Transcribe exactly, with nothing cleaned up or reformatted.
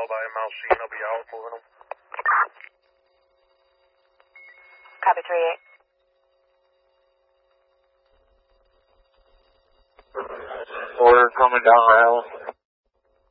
L by Mount I'll be out moving them. Copy three eight. Order coming down Island.